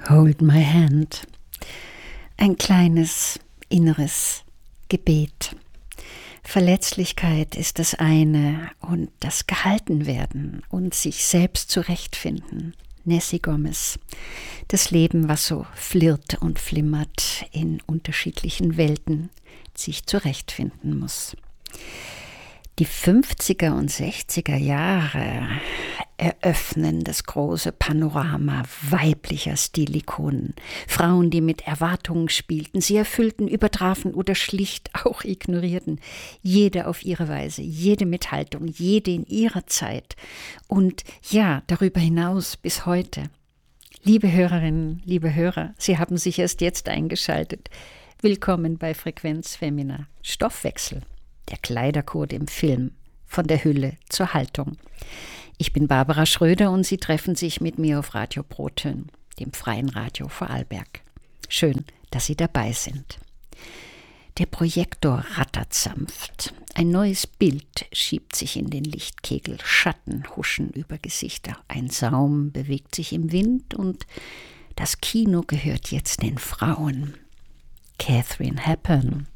Hold my hand. Ein kleines inneres Gebet. Verletzlichkeit ist das eine und das Gehaltenwerden und sich selbst zurechtfinden. Nessie Gomez. Das Leben, was so flirrt und flimmert in unterschiedlichen Welten, sich zurechtfinden muss. Die 50er und 60er Jahre eröffnen das große Panorama weiblicher Stilikonen. Frauen, die mit Erwartungen spielten, sie erfüllten, übertrafen oder schlicht auch ignorierten. Jede auf ihre Weise, jede mit Haltung, jede in ihrer Zeit. Und ja, darüber hinaus bis heute. Liebe Hörerinnen, liebe Hörer, Sie haben sich erst jetzt eingeschaltet. Willkommen bei Frequenz Femina. Stoffwechsel. Der Kleidercode im Film, von der Hülle zur Haltung. Ich bin Barbara Schröder und Sie treffen sich mit mir auf Radio Proton, dem freien Radio Vorarlberg. Schön, dass Sie dabei sind. Der Projektor rattert sanft. Ein neues Bild schiebt sich in den Lichtkegel. Schatten huschen über Gesichter. Ein Saum bewegt sich im Wind und das Kino gehört jetzt den Frauen. Katharine Hepburn.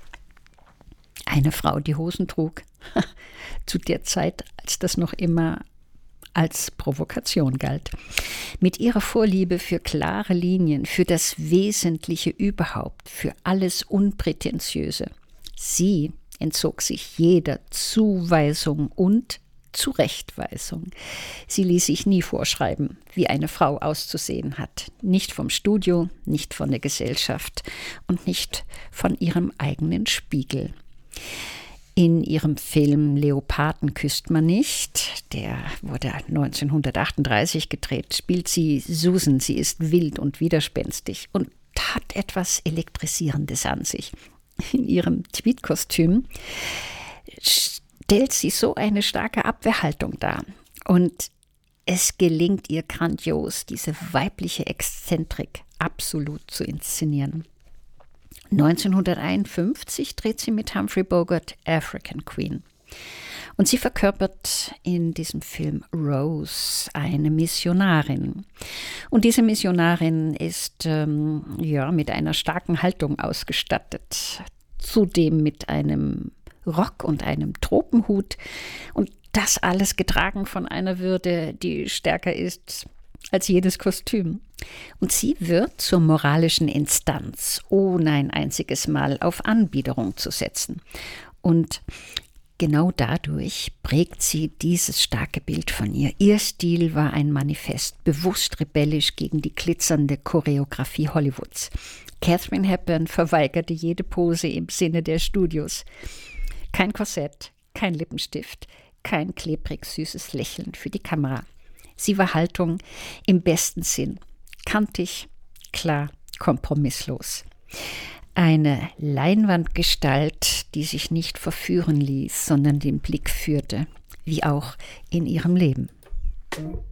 Eine Frau, die Hosen trug, zu der Zeit, als das noch immer als Provokation galt. Mit ihrer Vorliebe für klare Linien, für das Wesentliche überhaupt, für alles Unprätentiöse. Sie entzog sich jeder Zuweisung und Zurechtweisung. Sie ließ sich nie vorschreiben, wie eine Frau auszusehen hat. Nicht vom Studio, nicht von der Gesellschaft und nicht von ihrem eigenen Spiegel. In ihrem Film Leoparden küsst man nicht, der wurde 1938 gedreht, spielt sie Susan. Sie ist wild und widerspenstig und hat etwas Elektrisierendes an sich. In ihrem Tweedkostüm stellt sie so eine starke Abwehrhaltung dar. Und es gelingt ihr grandios, diese weibliche Exzentrik absolut zu inszenieren. 1951 dreht sie mit Humphrey Bogart African Queen. Und sie verkörpert in diesem Film Rose, eine Missionarin. Und diese Missionarin ist mit einer starken Haltung ausgestattet. Zudem mit einem Rock und einem Tropenhut. Und das alles getragen von einer Würde, die stärker ist als jedes Kostüm. Und sie wird zur moralischen Instanz, ohne ein einziges Mal auf Anbiederung zu setzen. Und genau dadurch prägt sie dieses starke Bild von ihr. Ihr Stil war ein Manifest, bewusst rebellisch gegen die glitzernde Choreografie Hollywoods. Katharine Hepburn verweigerte jede Pose im Sinne der Studios. Kein Korsett, kein Lippenstift, kein klebrig süßes Lächeln für die Kamera. Sie war Haltung im besten Sinn. Kantig, klar, kompromisslos. Eine Leinwandgestalt, die sich nicht verführen ließ, sondern den Blick führte, wie auch in ihrem Leben.